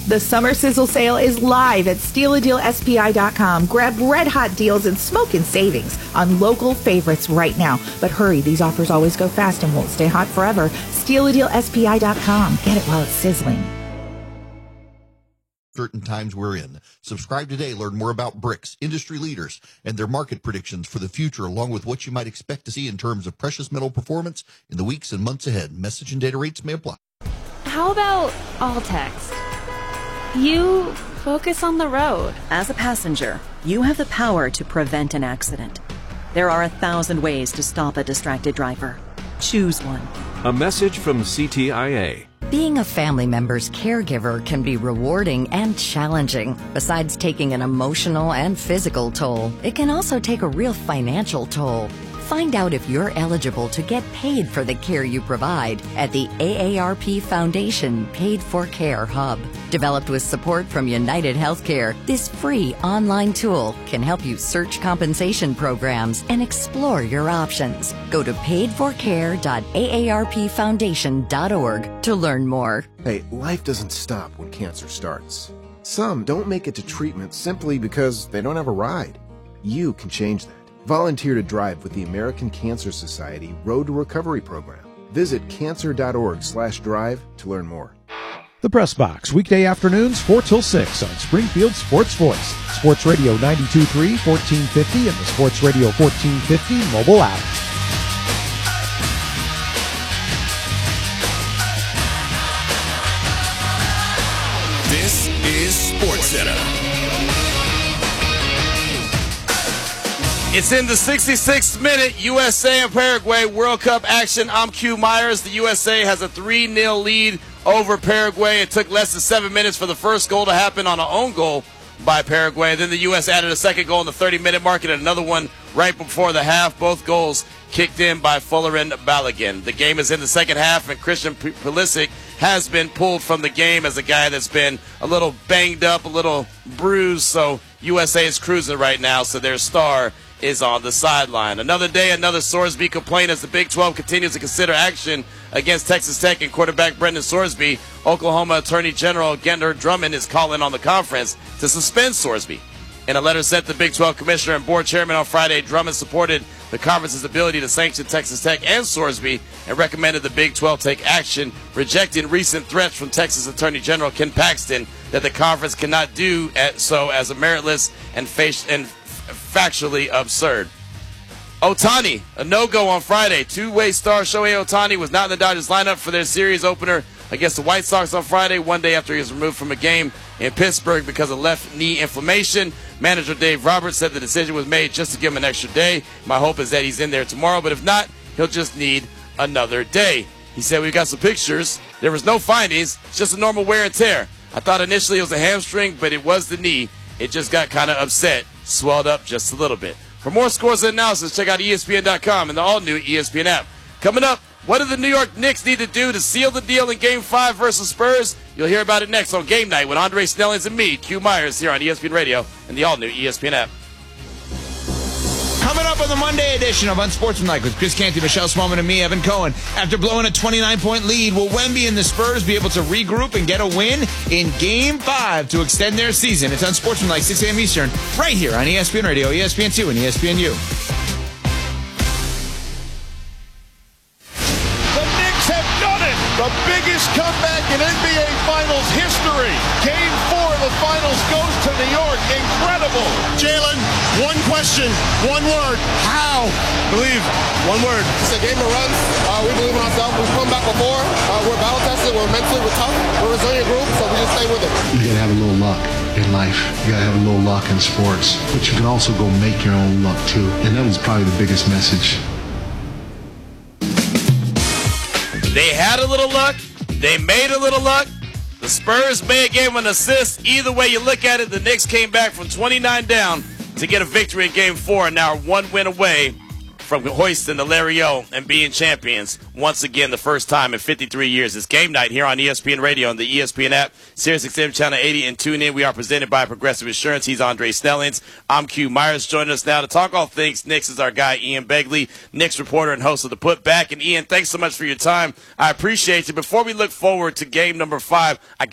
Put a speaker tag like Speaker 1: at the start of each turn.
Speaker 1: The Summer Sizzle Sale is live at StealADealSPI.com. Grab red-hot deals and smoking savings on local favorites right now. But hurry, these offers always go fast and won't stay hot forever. StealADealSPI.com. Get it while it's sizzling.
Speaker 2: Certain times we're in. Subscribe today. Learn more about BRICS, industry leaders, and their market predictions for the future, along with what you might expect to see in terms of precious metal performance in the weeks and months ahead. Message and data rates may apply.
Speaker 3: How about all text? You focus on the road.
Speaker 4: As a passenger, you have the power to prevent an accident. There are 1,000 ways to stop a distracted driver. Choose one.
Speaker 5: A message from CTIA.
Speaker 6: Being a family member's caregiver can be rewarding and challenging. Besides taking an emotional and physical toll, it can also take a real financial toll. Find out if you're eligible to get paid for the care you provide at the AARP Foundation Paid for Care Hub. Developed with support from United Healthcare, this free online tool can help you search compensation programs and explore your options. Go to paidforcare.aarpfoundation.org to learn more.
Speaker 7: Hey, life doesn't stop when cancer starts. Some don't make it to treatment simply because they don't have a ride. You can change that. Volunteer to drive with the American Cancer Society Road to Recovery program. Visit cancer.org/drive to learn more.
Speaker 8: The Press Box, weekday afternoons 4 till 6 on Springfield Sports Voice, Sports Radio 92.3, 1450, and the Sports Radio 1450 mobile app.
Speaker 9: This is SportsCenter.
Speaker 10: It's in the 66th minute, USA and Paraguay World Cup action. I'm Q Myers. The USA has a 3-0 lead over Paraguay. It took less than 7 minutes for the first goal to happen on an own goal by Paraguay. Then the U.S. added a second goal in the 30-minute mark and another one right before the half. Both goals kicked in by Fuller and Balogun. The game is in the second half, and Christian Pulisic has been pulled from the game as a guy that's been a little banged up, a little bruised. So USA is cruising right now, so their star is on the sideline. Another day, another Sorsby complaint as the Big 12 continues to consider action against Texas Tech and quarterback Brendan Sorsby. Oklahoma Attorney General Gendner Drummond is calling on the conference to suspend Sorsby. In a letter sent to the Big 12 Commissioner and Board Chairman on Friday, Drummond supported the conference's ability to sanction Texas Tech and Sorsby and recommended the Big 12 take action, rejecting recent threats from Texas Attorney General Ken Paxton that the conference cannot do so as a meritless and factually absurd. Ohtani, a no-go on Friday. Two-way star Shohei Ohtani was not in the Dodgers lineup for their series opener against the White Sox on Friday, one day after he was removed from a game in Pittsburgh because of left knee inflammation. Manager Dave Roberts said the decision was made just to give him an extra day. My hope is that he's in there tomorrow, but if not, he'll just need another day. He said, we've got some pictures. There was no findings, it's just a normal wear and tear. I thought initially it was a hamstring, but it was the knee. It just got kind of upset, swelled up just a little bit. For more scores and analysis, check out ESPN.com and the all-new ESPN app. Coming up, what do the New York Knicks need to do to seal the deal in Game 5 versus Spurs? You'll hear about it next on Game Night with Andre Snellings and me, Q Myers, here on ESPN Radio and the all-new ESPN app.
Speaker 11: Coming up on the Monday edition of Unsportsmanlike with Chris Canty, Michelle Smallman, and me, Evan Cohen. After blowing a 29-point lead, will Wemby and the Spurs be able to regroup and get a win in Game 5 to extend their season? It's Unsportsmanlike, 6 a.m. Eastern, right here on ESPN Radio, ESPN2, and ESPNU.
Speaker 12: The Knicks have done it! The biggest comeback in NBA Finals history. Game 4 of the Finals goes to New York. Incredible. Jalen, one question, one word. How? Believe. One word.
Speaker 13: It's a game of runs. We believe in ourselves. We've come back before. We're battle tested. We're mentally, we're tough. We're a resilient group, so we just stay with it.
Speaker 14: You gotta have a little luck in life. You gotta have a little luck in sports. But you can also go make your own luck too. And that was probably the biggest message.
Speaker 10: They had a little luck. They made a little luck. The Spurs may have gave an assist. Either way you look at it, the Knicks came back from 29 down to get a victory in Game 4 and now are one win away from hoisting the Larry O and being champions once again the first time in 53 years. It's Game Night here on ESPN Radio and the ESPN app, SiriusXM Channel 80, and tune in. We are presented by Progressive Insurance. He's Andre Snellings. I'm Q Myers. Joining us now to talk all things Knicks is our guy Ian Begley, Knicks reporter and host of The Putback. And Ian, thanks so much for your time. I appreciate you. Before we look forward to game number 5, I